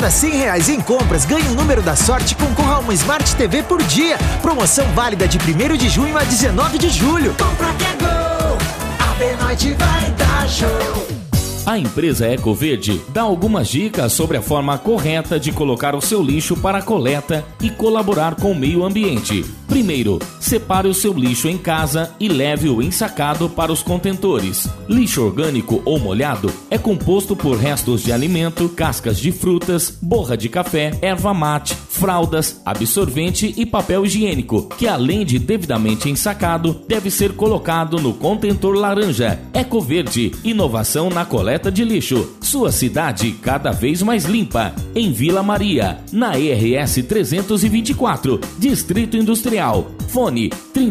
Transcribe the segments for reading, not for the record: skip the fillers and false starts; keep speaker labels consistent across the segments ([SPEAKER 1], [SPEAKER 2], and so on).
[SPEAKER 1] cada R$100 em compras, ganhe um número da sorte e concorra a uma Smart TV por dia. Promoção válida de 1º de junho a 19 de julho.
[SPEAKER 2] Compra que é gol, a Benoite vai dar show.
[SPEAKER 3] A empresa Ecoverde dá algumas dicas sobre a forma correta de colocar o seu lixo para a coleta e colaborar com o meio ambiente. Primeiro, separe o seu lixo em casa e leve-o ensacado para os contentores. Lixo orgânico ou molhado é composto por restos de alimento, cascas de frutas, borra de café, erva mate, fraldas, absorvente e papel higiênico, que além de devidamente ensacado, deve ser colocado no contentor laranja. Ecoverde, inovação na coleta de lixo. Sua cidade cada vez mais limpa. Em Vila Maria, na RS 324, Distrito Industrial. Fone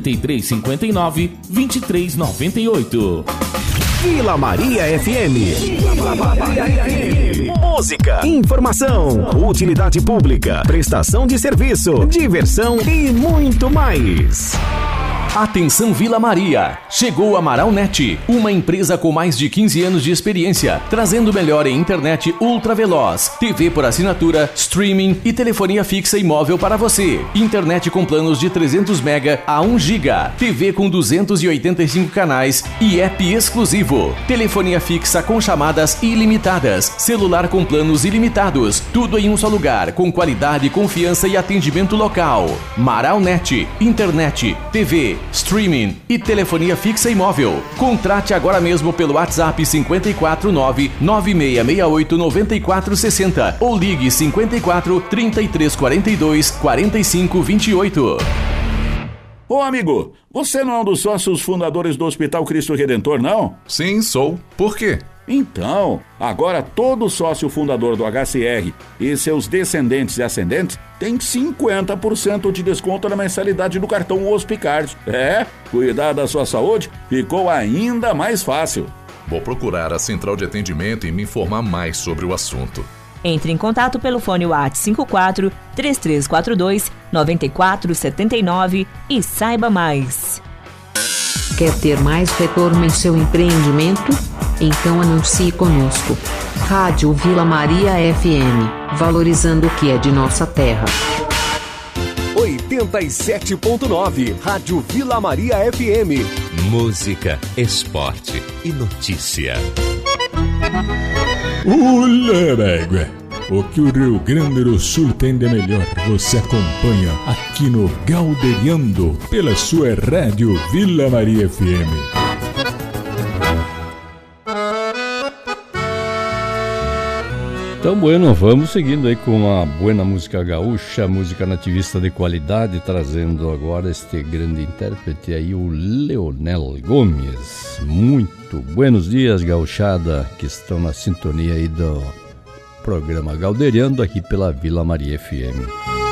[SPEAKER 3] 3359-2398.
[SPEAKER 4] Vila Maria FM. Vila Maria FM. Música, informação, utilidade pública, prestação de serviço, diversão e muito mais. Atenção Vila Maria, chegou a Amaral Net, uma empresa com mais de 15 anos de experiência, trazendo o melhor em internet ultra veloz, TV por assinatura, streaming e telefonia fixa e móvel para você. Internet com planos de 300 MB a 1 GB, TV com 285 canais e app exclusivo. Telefonia fixa com chamadas ilimitadas, celular com planos ilimitados, tudo em um só lugar, com qualidade, confiança e atendimento local. Amaral Net, internet, TV, streaming e telefonia fixa e móvel. Contrate agora mesmo pelo WhatsApp 549-9668-9460 ou ligue 54-3342-4528.
[SPEAKER 5] Ô amigo, você não é um dos sócios fundadores do Hospital Cristo Redentor, não?
[SPEAKER 6] Sim, sou. Por quê?
[SPEAKER 5] Então, agora todo sócio fundador do HCR e seus descendentes e ascendentes tem 50% de desconto na mensalidade do cartão Hospicard. Cuidar da sua saúde ficou ainda mais fácil.
[SPEAKER 6] Vou procurar a central de atendimento e me informar mais sobre o assunto.
[SPEAKER 7] Entre em contato pelo fone WhatsApp 54-3342-9479 e saiba mais.
[SPEAKER 8] Quer ter mais retorno em seu empreendimento? Então anuncie conosco. Rádio Vila Maria FM, valorizando o que é de nossa terra.
[SPEAKER 4] 87.9 Rádio Vila Maria FM.
[SPEAKER 9] Música, esporte e notícia.
[SPEAKER 10] Olha, o que o Rio Grande do Sul tem de melhor você acompanha aqui no Galderiando pela sua Rádio Vila Maria FM.
[SPEAKER 11] Então, bueno, vamos seguindo aí com a boa música gaúcha, música nativista de qualidade, trazendo agora este grande intérprete aí, o Leonel Gomes. Muito buenos dias, gauchada, que estão na sintonia aí do programa Galderiando aqui pela Vila Maria FM.